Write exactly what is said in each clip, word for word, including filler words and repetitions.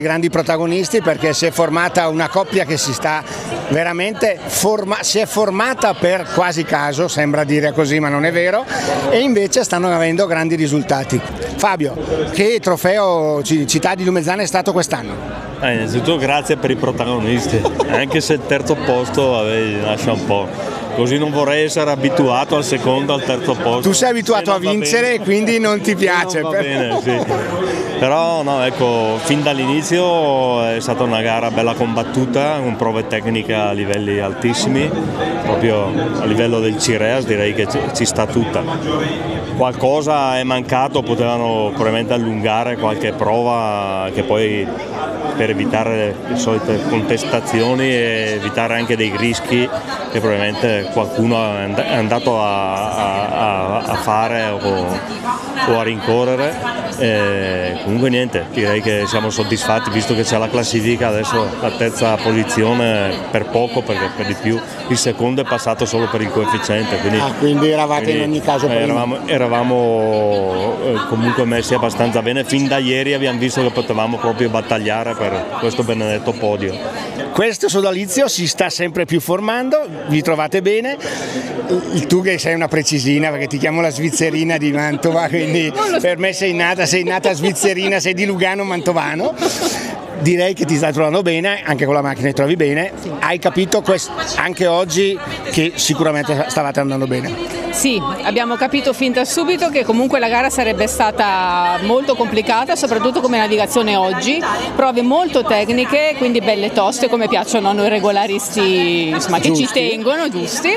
Grandi protagonisti, perché si è formata una coppia che si sta veramente forma, si è formata per quasi caso, sembra dire così ma non è vero, e invece stanno avendo grandi risultati. Fabio, che trofeo Città di Lumezzana è stato quest'anno? Eh, innanzitutto grazie per i protagonisti, anche se il terzo posto avevi, lascia un po'. Così non vorrei essere abituato al secondo, al terzo posto. Tu sei abituato a vincere e quindi non ti piace. Non va bene, sì. Però no, ecco, fin dall'inizio è stata una gara bella combattuta, con prove tecniche a livelli altissimi, proprio a livello del Cireas direi che ci sta tutta. Qualcosa è mancato, potevano probabilmente allungare qualche prova che poi per evitare le solite contestazioni e evitare anche dei rischi che probabilmente qualcuno è andato a, a, a fare o, o a rincorrere. E comunque niente, direi che siamo soddisfatti visto che c'è la classifica, adesso la terza posizione per poco, perché per di più il secondo è passato solo per il coefficiente. Quindi, ah, quindi eravate quindi in ogni caso prima. Eravamo, eravamo comunque messi abbastanza bene, fin da ieri abbiamo visto che potevamo proprio battagliare per questo benedetto podio. Questo sodalizio si sta sempre più formando, vi trovate bene, tu che sei una precisina perché ti chiamo la svizzerina di Mantova, quindi per me sei nata, sei nata svizzerina, sei di Lugano Mantovano. Direi che ti stai trovando bene, anche con la macchina ti trovi bene, sì. Hai capito anche oggi che sicuramente stavate andando bene? Sì, abbiamo capito fin da subito che comunque la gara sarebbe stata molto complicata, soprattutto come navigazione oggi, prove molto tecniche, quindi belle toste come piacciono a noi regolaristi, insomma, che ci tengono, giusti.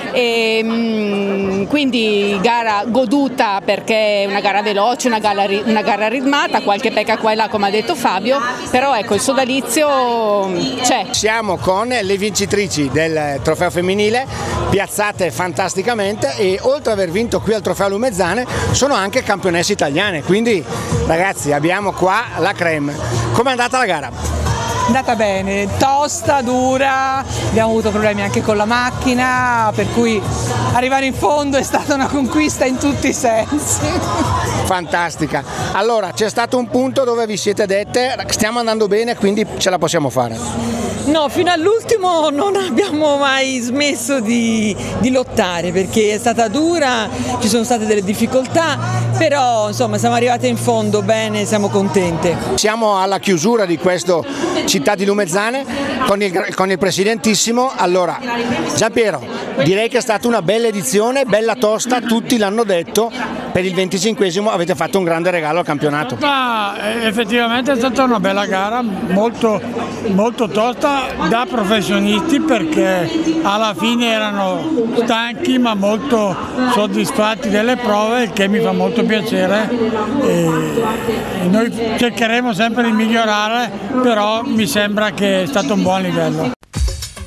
E, quindi gara goduta perché è una gara veloce, una gara, una gara ritmata, qualche pecca qua e là come ha detto Fabio, però ecco il sodalizio c'è. Siamo con le vincitrici del trofeo femminile, piazzate fantasticamente, e oltre ad aver vinto qui al trofeo Lumezzane sono anche campionesse italiane, quindi ragazzi abbiamo qua la creme. Com'è andata la gara? È andata bene, tosta, dura, abbiamo avuto problemi anche con la macchina, per cui arrivare in fondo è stata una conquista in tutti i sensi. Fantastica, allora c'è stato un punto dove vi siete dette stiamo andando bene, quindi ce la possiamo fare. No, fino all'ultimo non abbiamo mai smesso di, di lottare, perché è stata dura, ci sono state delle difficoltà, però insomma siamo arrivate in fondo bene, siamo contente. Siamo alla chiusura di questo Città di Lumezzane con il, con il presidentissimo. Allora Giampiero, direi che è stata una bella edizione, bella tosta, tutti l'hanno detto, per il venticinquesimo avete fatto un grande regalo al campionato. Ma effettivamente è stata una bella gara, molto, molto tosta da professionisti, perché alla fine erano stanchi ma molto soddisfatti delle prove, il che mi fa molto piacere, e noi cercheremo sempre di migliorare, però mi sembra che è stato un buon livello.